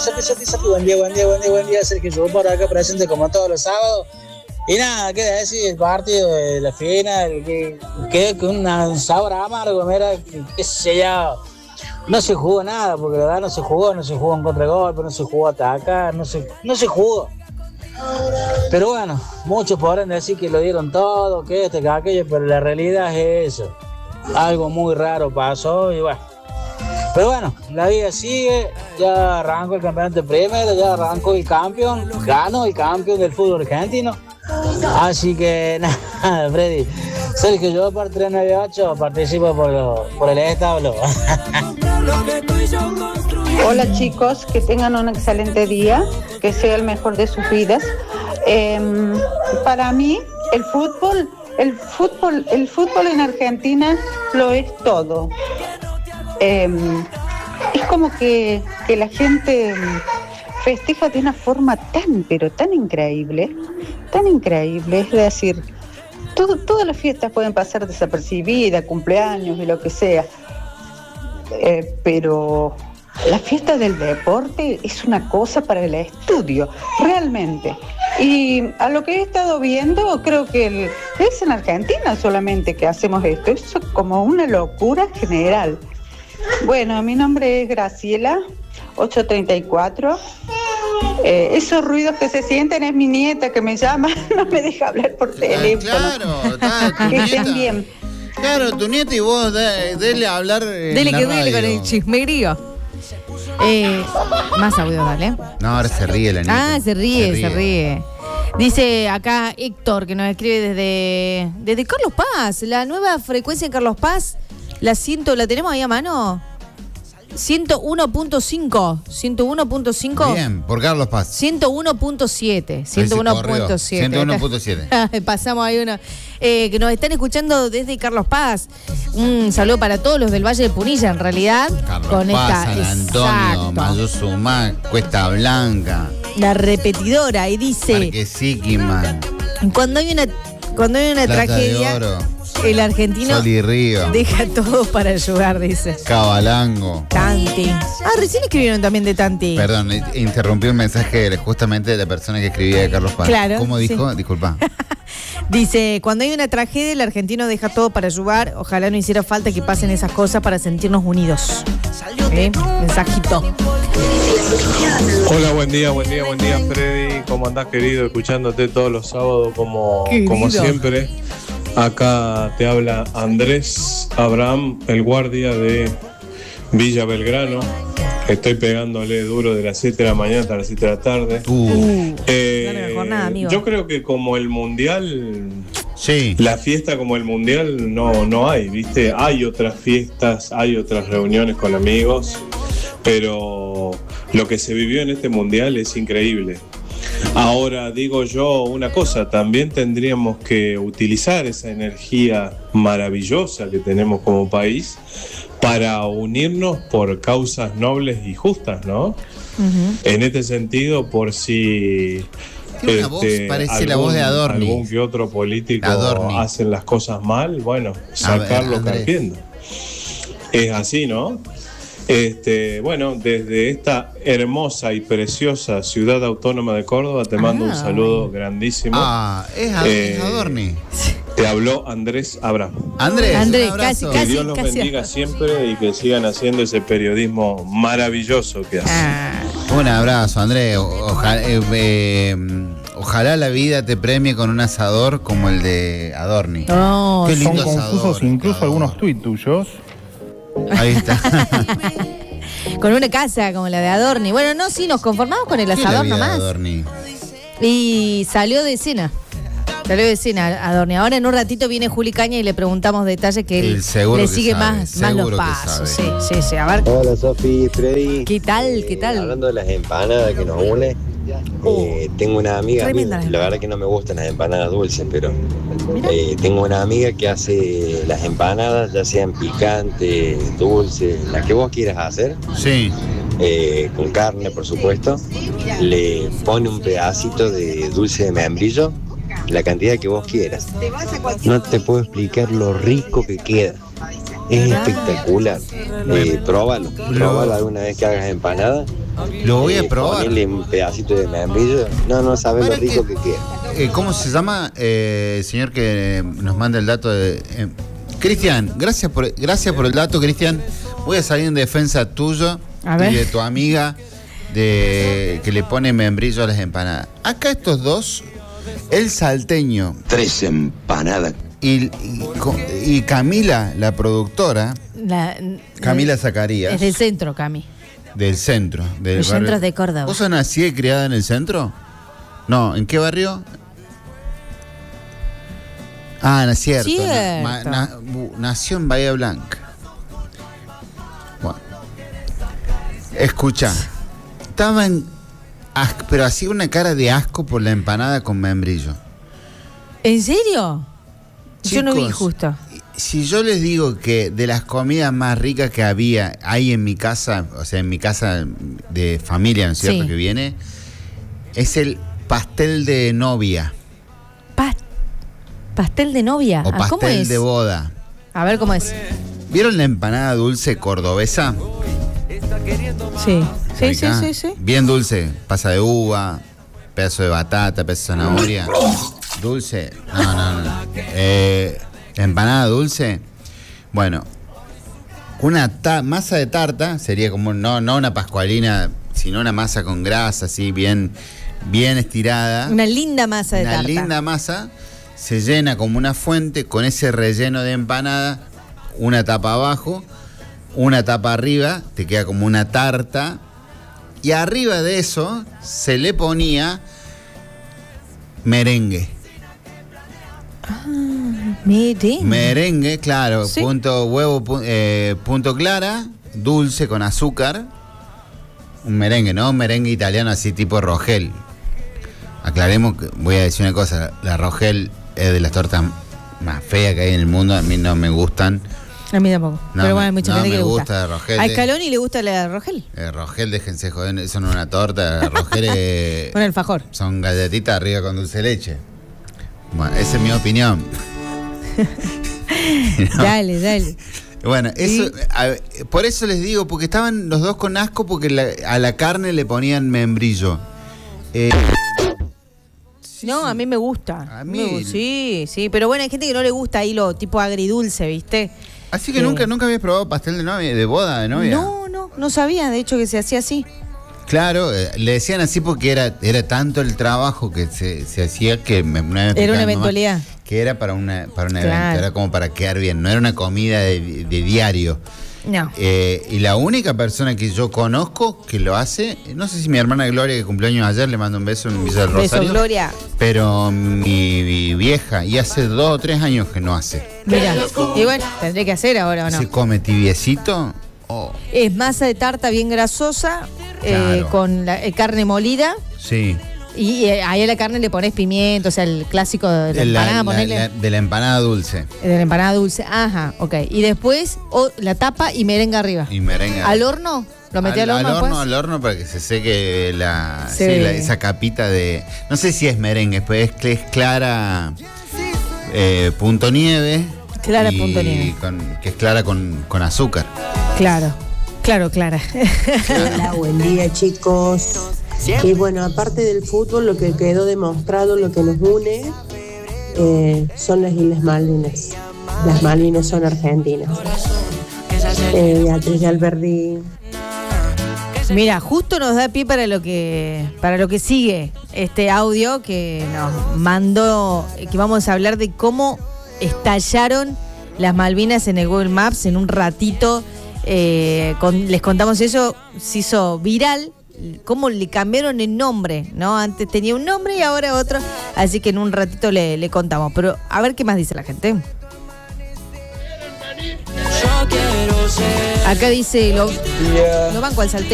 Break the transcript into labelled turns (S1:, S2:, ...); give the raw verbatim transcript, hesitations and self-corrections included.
S1: Sofi, Sofi, Sofi, buen día, buen día, buen día, buen día, Sergio yo por acá presente como todos los sábados. Y nada, qué decir, el partido de la final, que quedó con un sabor amargo, mira, qué sé yo. No se jugó nada, porque la verdad no se jugó, no se jugó en contragolpe, no se jugó a atacar, no se, no se jugó. Pero bueno, muchos podrán decir que lo dieron todo, que este, que aquello, pero la realidad es eso. Algo muy raro pasó y bueno. Pero bueno, la vida sigue, ya arrancó el campeonato de primera, ya arrancó el campeón, ganó el campeón del fútbol argentino. Así que nada, Freddy, Sergio, yo por tres nueve ocho participo por, lo, por el establo.
S2: Hola chicos, que tengan un excelente día, que sea el mejor de sus vidas. Eh, para mí, el fútbol, el fútbol, el fútbol en Argentina lo es todo. Eh, es como que, que la gente festeja de una forma tan, pero tan increíble, tan increíble, es decir, todo, todas las fiestas pueden pasar desapercibidas, cumpleaños y lo que sea, eh, pero la fiesta del deporte es una cosa para el estudio, realmente. Y a lo que he estado viendo, creo que el, es en Argentina solamente que hacemos esto, es como una locura general. Bueno, mi nombre es Graciela, ocho treinta y cuatro. Eh, esos ruidos que se sienten es mi nieta que me llama, no me deja hablar por teléfono.
S3: Claro, está, tu
S2: que
S3: nieta.
S2: estén bien.
S3: Claro, tu nieta y vos, de, dele a hablar. En
S4: dele
S3: la
S4: que
S3: radio.
S4: dele con el chismerío. Eh, más audio, dale.
S3: No, ahora se ríe la nieta.
S4: Ah, se ríe, se ríe. Se ríe. Dice acá Héctor, que nos escribe desde, desde Carlos Paz. La nueva frecuencia en Carlos Paz, la ciento, ¿la tenemos ahí a mano? ciento uno punto cinco. ciento uno punto cinco.
S3: Bien, por Carlos Paz.
S4: ciento uno punto siete. ciento uno punto siete.
S3: ciento uno punto siete.
S4: Pasamos ahí uno. Eh, que nos están escuchando desde Carlos Paz. Un saludo para todos los del Valle de Punilla, en realidad.
S3: Carlos
S4: con
S3: Paz,
S4: esta,
S3: San Antonio,
S4: exacto.
S3: Mayuzumá, Cuesta Blanca.
S4: La repetidora, y dice.
S3: Parque Siquiman.
S4: Cuando hay una, cuando hay una
S3: Plata
S4: tragedia.
S3: de Oro.
S4: El argentino
S3: Sol y Río.
S4: deja todo para ayudar, dice.
S3: Cabalango.
S4: Tanti. Ah, recién escribieron también de Tanti.
S3: Perdón, interrumpí un mensaje de, justamente de la persona que escribía de Carlos Paz.
S4: Claro.
S3: ¿Cómo dijo?
S4: Sí.
S3: Disculpa.
S4: Dice, cuando hay una tragedia, el argentino deja todo para ayudar. Ojalá no hiciera falta que pasen esas cosas para sentirnos unidos. ¿Eh? Mensajito.
S5: Hola, buen día, buen día, buen día, Freddy. ¿Cómo andás, querido? Escuchándote todos los sábados como, como siempre. Acá te habla Andrés Abraham, el guardia de Villa Belgrano. Estoy pegándole duro de las siete de la mañana hasta las siete de la tarde.
S4: Uh,
S5: eh,
S4: no jornada, amigo.
S5: Yo creo que como el Mundial,
S3: sí.
S5: La fiesta como el Mundial no, no hay, ¿viste? Hay otras fiestas, hay otras reuniones con amigos, pero lo que se vivió en este Mundial es increíble. Ahora digo yo una cosa, también tendríamos que utilizar esa energía maravillosa que tenemos como país para unirnos por causas nobles y justas, ¿no? Uh-huh. En este sentido, por si
S3: tiene una voz,
S5: este,
S3: parece
S5: algún,
S3: la voz de Adorni.
S5: Algún que otro político
S3: Adorni.
S5: hacen las cosas mal, bueno, sacarlo carpiendo. Es así, ¿no? Este, bueno, desde esta hermosa y preciosa ciudad autónoma de Córdoba te mando ah, un saludo grandísimo.
S3: Ah, es Adorni. Eh, Adorni.
S5: Te habló Andrés Abraham.
S3: Andrés,
S4: Andrés casi,
S5: que
S4: casi,
S5: Dios los
S4: casi.
S5: bendiga siempre y que sigan haciendo ese periodismo maravilloso que hacen.
S3: Ah. Un abrazo, Andrés. Ojalá, eh, eh, ojalá la vida te premie con un asador como el de Adorni.
S4: Oh,
S6: Qué lindo. Son confusos asador, incluso asador. Algunos tuits tuyos.
S3: Ahí está.
S4: Con una casa como la de Adorni. Bueno, no, sí, nos conformamos con el asador nomás.
S3: Adorni?
S4: Y salió de escena. Salió de escena Adorni. Ahora en un ratito viene Juli Caña y le preguntamos detalles que él le sigue
S3: sabe,
S4: más, más los pasos. Sí, sí, sí. A ver.
S7: Hola, Sofi, Freddy.
S4: ¿Qué tal? ¿Qué tal?
S7: Eh, hablando de las empanadas que nos une,
S4: oh,
S7: eh, tengo una amiga, mía, la verdad que no me gustan las empanadas dulces, pero eh, tengo una amiga que hace las empanadas, ya sean picantes, dulces, las que vos quieras hacer.
S3: Sí.
S7: Eh, con carne, por supuesto. Le pone un pedacito de dulce de membrillo, la cantidad que vos quieras. No te puedo explicar lo rico que queda. Es espectacular. Eh, próbalo, próbalo alguna vez que hagas empanada.
S3: Lo voy a
S7: Eh,
S3: probar.
S7: Ponele un pedacito de membrillo. No, no sabes lo
S3: Para
S7: rico
S3: que-
S7: que queda.
S3: Eh, ¿Cómo se llama eh, el señor que nos manda el dato de... eh, Cristian, gracias por, gracias por el dato, Cristian. Voy a salir en defensa tuyo
S4: A ver.
S3: y de tu amiga de que le pone membrillo a las empanadas. Acá estos dos, el salteño
S8: Tres empanadas.
S3: y, y, co- y Camila, la productora,
S4: La-
S3: Camila Zacarías,
S4: Es del centro, Cami.
S3: del centro. Del
S4: Los
S3: barrio.
S4: centros de Córdoba.
S3: ¿Vos sos nacida y criada en el centro? No, ¿en qué barrio? Ah, no, cierto.
S4: Cierto.
S3: Na- na- bu- nació en Bahía Blanca. Bueno. Escucha. Estaba en... as- pero hacía una cara de asco por la empanada con membrillo.
S4: ¿En serio? Yo no vi
S3: Chicos,
S4: justo.
S3: Si yo les digo que de las comidas más ricas que había ahí en mi casa, o sea, en mi casa de familia, ¿no es cierto?
S4: Sí.
S3: Que viene, es el pastel de novia
S4: Pa- ¿Pastel de novia?
S3: o
S4: Ah, ¿cómo
S3: pastel
S4: es?
S3: de boda.
S4: A ver cómo es.
S3: ¿Vieron la empanada dulce cordobesa?
S4: Sí. Sí, sí,
S3: Rica.
S4: sí, sí.
S3: Bien dulce, pasa de uva, pedazo de batata, pedazo de zanahoria. Dulce. No, no, no. Eh, empanada dulce. Bueno, una ta- masa de tarta sería como no, no una pascualina, sino una masa con grasa, así bien, bien estirada.
S4: Una linda masa de
S3: Una
S4: tarta.
S3: linda masa, se llena como una fuente con ese relleno de empanada, una tapa abajo, una tapa arriba, te queda como una tarta, y arriba de eso se le ponía merengue.
S4: Merengue.
S3: Merengue, claro,
S4: Sí.
S3: punto huevo, pu- eh, punto clara, dulce con azúcar. Un merengue, ¿no? Un merengue italiano así tipo Rogel. Aclaremos que voy a decir una cosa, la Rogel es de las tortas más feas que hay en el mundo, a mí no me gustan.
S4: A mí tampoco.
S3: No,
S4: Pero bueno,
S3: me-
S4: hay mucha
S3: no
S4: gente que
S3: me
S4: le gusta.
S3: gusta Rogel.
S4: A Scaloni le gusta la Rogel.
S3: Eh, Rogel, déjense joder, eso no es una torta, Rogel es-
S4: Con el alfajor.
S3: son galletitas arriba con dulce de leche. Bueno, esa es mi opinión. No.
S4: Dale, dale.
S3: Bueno, eso,
S4: ¿Y?
S3: a ver, por eso les digo, porque estaban los dos con asco porque la- a la carne le ponían membrillo. Eh,
S4: No, a mí me gusta.
S3: A mí-
S4: Me gu- sí, sí. Pero bueno, hay gente que no le gusta ahí lo tipo agridulce, ¿viste?
S3: así que
S4: Eh.
S3: nunca, nunca habías probado pastel de novia, de boda de novia.
S4: No, no, no sabía, de hecho, que se hacía así.
S3: Claro, eh, le decían así porque era, era tanto el trabajo que se, se hacía que me, una vez me
S4: Era
S3: explicaba
S4: una
S3: mi mamá
S4: eventualidad.
S3: que era para una para un
S4: Claro.
S3: evento, era como para quedar bien, no era una comida de, de diario.
S4: No.
S3: Eh, y la única persona que yo conozco que lo hace, no sé si mi hermana Gloria, que cumplió años ayer, le mando un beso en Villa del
S4: Beso,
S3: Rosario.
S4: Gloria.
S3: Pero mi, mi vieja, y hace dos o tres años que no hace.
S4: Mira. Y bueno, tendré que hacer ahora o no.
S3: Se come tibiecito. Oh,
S4: Es masa de tarta bien grasosa, eh,
S3: Claro.
S4: con la, eh, carne molida.
S3: sí.
S4: Y eh, ahí a la carne le pones pimiento, o sea, el clásico de la
S3: De la,
S4: empanada,
S3: la-
S4: ponele.
S3: la- de la empanada dulce.
S4: De la empanada dulce. Ajá, ok. Y después o, la tapa y merengue arriba.
S3: Y merengue.
S4: ¿Al horno? ¿Lo metí al, horno
S3: Al horno,
S4: después?
S3: al horno para que se seque la,
S4: Sí.
S3: sí, la- esa capita de. No sé si es merengue, pues es, es clara. eh, punto nieve.
S4: Clara
S3: y
S4: punto nieve.
S3: con- que es clara con, con azúcar.
S4: Claro, claro, Clara.
S9: Hola, buen día chicos. Y bueno, aparte del fútbol, lo que quedó demostrado, lo que nos une, eh, son las Islas Malvinas. Las Malvinas son argentinas. Eh, Beatriz Alberdi.
S4: Mira, justo nos da pie para lo que para lo que sigue este audio que nos mandó, que vamos a hablar de cómo estallaron las Malvinas en el Google Maps en un ratito. Eh, con- les contamos eso, se hizo viral, cómo le cambiaron el nombre, ¿no? Antes tenía un nombre y ahora otro, así que en un ratito le, le contamos. Pero a ver qué más dice la gente. Acá dice, lo, lo banco al saltero.